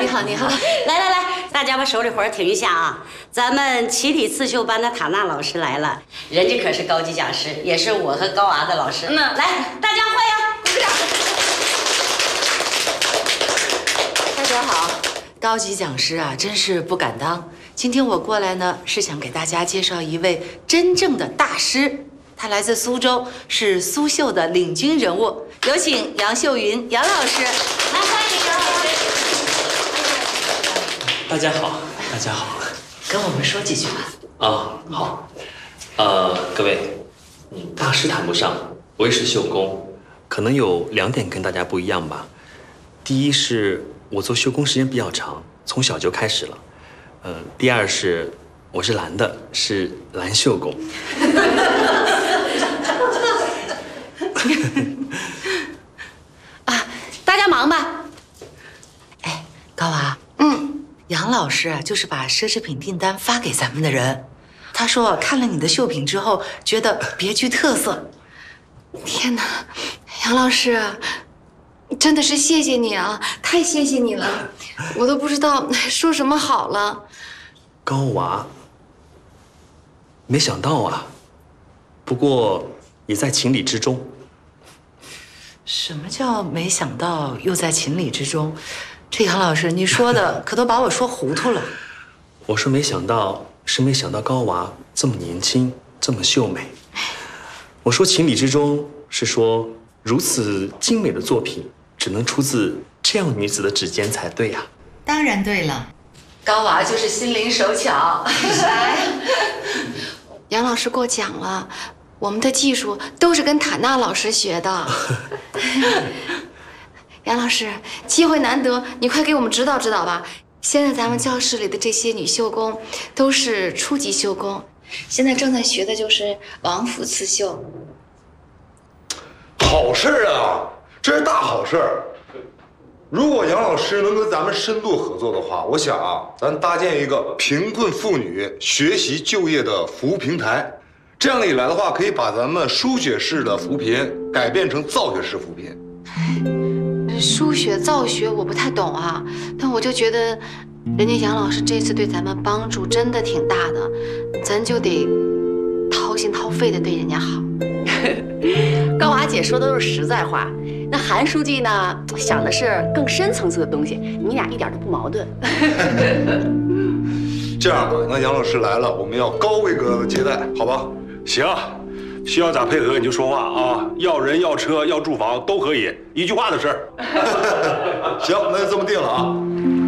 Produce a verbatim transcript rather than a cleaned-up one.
好，你好，来来来，大家把手里活停一下啊！咱们启体刺绣班的塔娜老师来了，人家可是高级讲师，也是我和高娃的老师。嗯，来，大家欢迎，鼓掌。 大家好，高级讲师啊，真是不敢当。今天我过来呢，是想给大家介绍一位真正的大师。他来自苏州，是苏绣的领军人物。有请杨秀云杨老师，来欢迎杨老师。 大家好，大家好， 跟我们说几句话。 啊、哦，好，呃，各位，大师谈不上，我也是绣工，可能有两点跟大家不一样吧。第一是我做绣工时间比较长，从小就开始了。呃，第二是我是蓝的，是蓝绣工。 啊，大家忙吧。哎，高娃，嗯，杨老师啊，就是把奢侈品订单发给咱们的人。他说看了你的绣品之后，觉得别具特色。 天哪，杨老师，真的是谢谢你啊，太谢谢你了，我都不知道说什么好了。 高娃，没想到啊，不过也在情理之中。 什么叫没想到又在情理之中？这杨老师，你说的可都把我说糊涂了。 我说没想到，是没想到高娃这么年轻，这么秀美。我说情理之中，是说如此精美的作品，只能出自这样女子的指尖才对呀、啊。 当然对了，高娃就是心灵手巧。 来，杨老师过奖了。我们的技术都是跟塔娜老师学的。杨老师，机会难得，你快给我们指导指导吧。现在咱们教室里的这些女绣工都是初级绣工，现在正在学的就是王府刺绣。 好事啊，这是大好事。如果杨老师能跟咱们深度合作的话，我想啊，咱搭建一个贫困妇女学习就业的服务平台。这样一来的话，可以把咱们书写式的扶贫改变成造血式扶贫。 书写造学我不太懂啊，但我就觉得，人家杨老师这次对咱们帮助真的挺大的，咱就得掏心掏肺的对人家好。 高娃姐说的都是实在话，那韩书记呢，想的是更深层次的东西，你俩一点都不矛盾。 这样吧，那杨老师来了，我们要高规格的接待，好吧？ 行，需要咋配合你就说话啊，要人要车要住房都可以，一句话的事儿。 行，那就这么定了啊。